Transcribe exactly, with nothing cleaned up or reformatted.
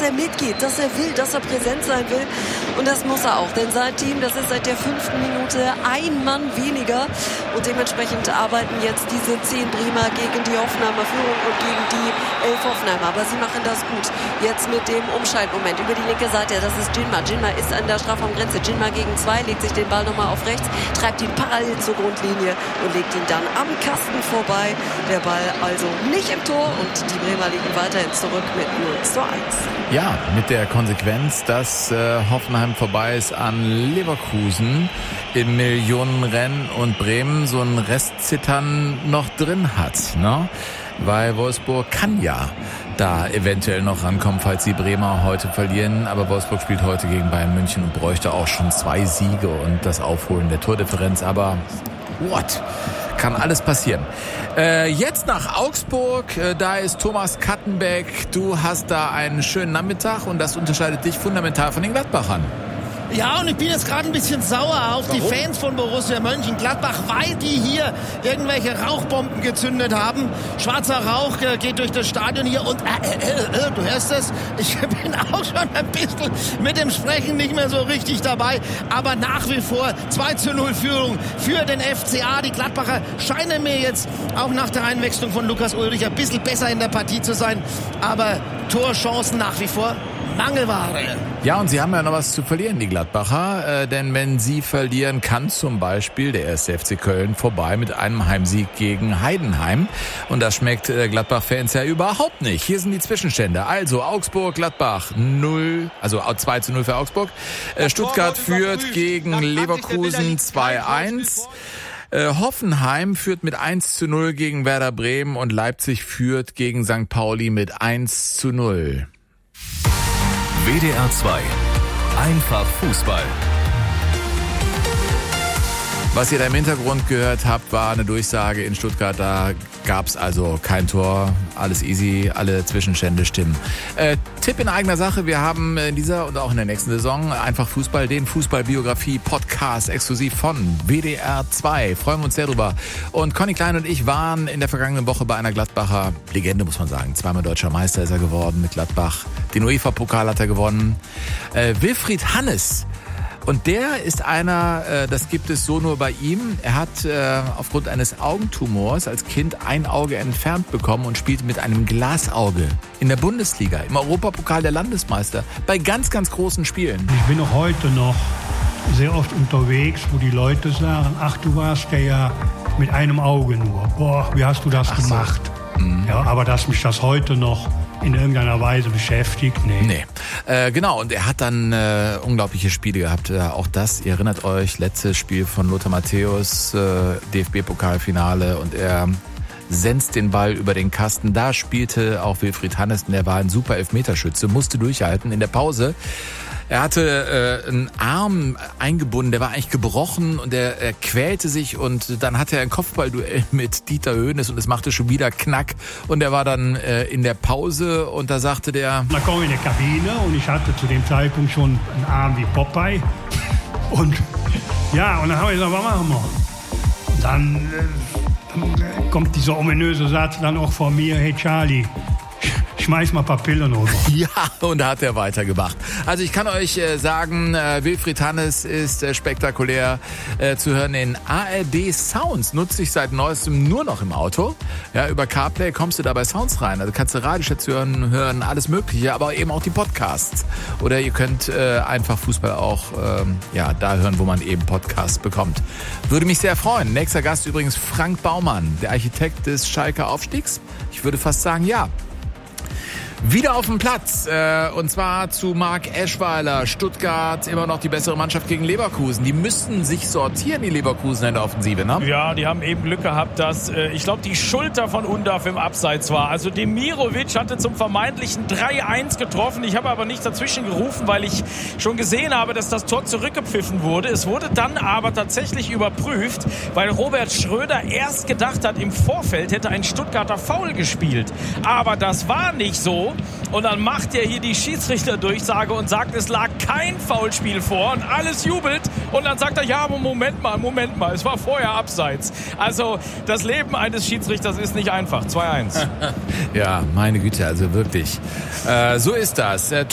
er mitgeht, dass er will, dass er präsent sein will. Und das muss er auch, denn sein Team, das ist seit der fünften Minute ein Mann weniger. Und dementsprechend arbeiten jetzt diese zehn Bremer gegen die Hoffenheimer Führung und gegen die elf Hoffenheimer. Aber sie machen das gut. Jetzt mit dem Umschaltmoment über die linke Seite, das ist Jinma. Jinma ist an der Strafraumgrenze. Jinma gegen zwei, legt sich den Ball nochmal auf rechts, treibt ihn parallel zur Grundlinie und legt ihn dann am Kasten vorbei. Der Ball also nicht im Tor und die Bremer liegen weiterhin zurück mit null zu eins. Ja, mit der Konsequenz, dass äh, Hoffenheim vorbei ist an Leverkusen im Millionenrennen und Bremen so ein Restzittern noch drin hat, ne? Weil Wolfsburg kann ja da eventuell noch rankommen, falls die Bremer heute verlieren. Aber Wolfsburg spielt heute gegen Bayern München und bräuchte auch schon zwei Siege und das Aufholen der Tordifferenz. Aber what? Kann alles passieren. Äh, jetzt nach Augsburg, äh, da ist Thomas Kattenbeck. Du hast da einen schönen Nachmittag und das unterscheidet dich fundamental von den Gladbachern. Ja, und ich bin jetzt gerade ein bisschen sauer auf Warum? die Fans von Borussia Mönchengladbach, weil die hier irgendwelche Rauchbomben gezündet haben. Schwarzer Rauch äh, geht durch das Stadion hier und äh, äh, äh, du hörst es, ich bin auch schon ein bisschen mit dem Sprechen nicht mehr so richtig dabei. Aber nach wie vor zwei zu null Führung für den F C A. Die Gladbacher scheinen mir jetzt auch nach der Einwechslung von Lukas Ulrich ein bisschen besser in der Partie zu sein. Aber Torchancen nach wie vor Mangelware. Ja, und sie haben ja noch was zu verlieren, die Gladbacher. Äh, denn wenn sie verlieren, kann zum Beispiel der erste F C Köln vorbei mit einem Heimsieg gegen Heidenheim. Und das schmeckt äh, Gladbach-Fans ja überhaupt nicht. Hier sind die Zwischenstände. Also Augsburg, Gladbach null, also zwei zu null für Augsburg. Äh, Stuttgart führt gegen Leverkusen zwei eins. Äh, Hoffenheim führt mit eins zu null gegen Werder Bremen und Leipzig führt gegen Sankt Pauli mit eins zu null. W D R zwei. Einfach Fußball. Was ihr da im Hintergrund gehört habt, war eine Durchsage in Stuttgart. Da gab es also kein Tor. Alles easy, alle Zwischenstände stimmen. Äh, Tipp in eigener Sache. Wir haben in dieser und auch in der nächsten Saison Einfach Fußball, den Fußballbiografie-Podcast exklusiv von W D R zwei. Freuen wir uns sehr drüber. Und Conny Klein und ich waren in der vergangenen Woche bei einer Gladbacher Legende, muss man sagen. Zweimal deutscher Meister ist er geworden mit Gladbach. Den UEFA-Pokal hat er gewonnen. Äh, Wilfried Hannes. Und der ist einer, äh, das gibt es so nur bei ihm. Er hat äh, aufgrund eines Augentumors als Kind ein Auge entfernt bekommen und spielt mit einem Glasauge in der Bundesliga, im Europapokal der Landesmeister, bei ganz, ganz großen Spielen. Ich bin auch heute noch sehr oft unterwegs, wo die Leute sagen, ach, du warst ja, ja mit einem Auge nur. Boah, wie hast du das ach gemacht? So. Mhm. Ja, aber dass mich das heute noch in irgendeiner Weise beschäftigt, nee. Nee. Äh, genau, und er hat dann äh, unglaubliche Spiele gehabt. Äh, auch das, ihr erinnert euch, letztes Spiel von Lothar Matthäus, äh, D F B-Pokalfinale, und er senzt den Ball über den Kasten. Da spielte auch Wilfried Hannes, der war ein super Elfmeterschütze, musste durchhalten in der Pause. Er hatte äh, einen Arm eingebunden, der war eigentlich gebrochen und er, er quälte sich, und dann hatte er ein Kopfballduell mit Dieter Hoeneß und es machte schon wieder Knack, und er war dann äh, in der Pause und da sagte der... Da kam ich in die Kabine und ich hatte zu dem Zeitpunkt schon einen Arm wie Popeye und ja, und dann haben wir gesagt, was machen wir? Und dann, äh, dann kommt dieser ominöse Satz dann auch von mir, hey Charlie, schmeiß mal ein paar Pillen rüber. Ja, und da hat er weitergemacht. Also ich kann euch äh, sagen, äh, Wilfried Hannes ist äh, spektakulär äh, zu hören in A R D Sounds. Nutze ich seit neuestem nur noch im Auto. Ja, über CarPlay kommst du da bei Sounds rein. Also kannst du Radiostationen hören, alles Mögliche, aber eben auch die Podcasts. Oder ihr könnt äh, einfach Fußball auch ähm, ja, da hören, wo man eben Podcasts bekommt. Würde mich sehr freuen. Nächster Gast übrigens Frank Baumann, der Architekt des Schalker Aufstiegs. Ich würde fast sagen, ja. Wieder auf dem Platz, äh, und zwar zu Marc Eschweiler. Stuttgart immer noch die bessere Mannschaft gegen Leverkusen. Die müssten sich sortieren, die Leverkusen in der Offensive, ne? Ja, die haben eben Glück gehabt, dass, äh, ich glaube, die Schulter von Undav im Abseits war. Also Demirovic hatte zum vermeintlichen drei eins getroffen. Ich habe aber nicht dazwischen gerufen, weil ich schon gesehen habe, dass das Tor zurückgepfiffen wurde. Es wurde dann aber tatsächlich überprüft, weil Robert Schröder erst gedacht hat, im Vorfeld hätte ein Stuttgarter Foul gespielt. Aber das war nicht so. Und dann macht er hier die Schiedsrichterdurchsage und sagt, es lag kein Foulspiel vor, und alles jubelt. Und dann sagt er, ja, aber Moment mal, Moment mal, es war vorher Abseits. Also das Leben eines Schiedsrichters ist nicht einfach. zwei eins. Ja, meine Güte, also wirklich. Äh, so ist das. Äh,